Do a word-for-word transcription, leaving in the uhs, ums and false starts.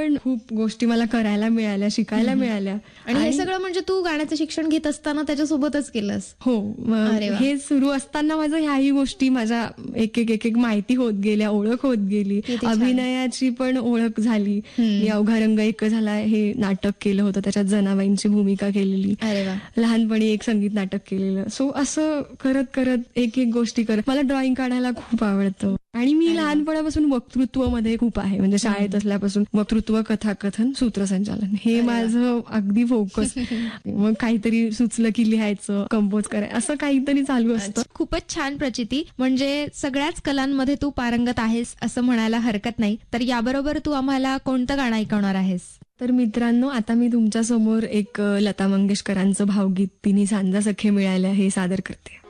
पण खूप गोष्टी मला करायला मिळाल्या, शिकायला मिळाल्या. आणि हे सगळं म्हणजे तू गाण्याचं शिक्षण घेत असताना त्याच्यासोबतच केलंस? हो, हे सुरू असताना माझं ह्याही गोष्टी माझ्या एक एक एक एक माहिती होत गेल्या, ओळख होत गेली. अभिनयाची पण ओळख झाली. मी अवघा रंग एक झाला हे नाटक केलं होतं, त्याच्यात जनाबाईंची भूमिका केलेली. लहानपणी एक संगीत नाटक केलेलं. सो असं करत करत एक एक गोष्टी करत मला ड्रॉइंग काढायला खूप आवडतं. आणि मी लहानपणापासून वक्तृत्व मध्ये खूप आहे, म्हणजे शाळेत असल्यापासून वक्तृत्व, कथाकथन, सूत्रसंचालन हे माझं अगदी फोकस. मग काहीतरी सुचलं की लिहायचं, कंपोज करायचं, असं काहीतरी चालू असतं. खूपच छान प्रचिती. म्हणजे सगळ्याच कलांमध्ये तू पारंगत आहेस असं म्हणायला हरकत नाही. तर याबरोबर तू आम्हाला कोणतं गाणं ऐकवणार आहेस? तर मित्रांनो, आता मी तुमच्या समोर एक लता मंगेशकरांचं भावगीत तिन्ही सांजा सखे मिळाल्या हे सादर करते.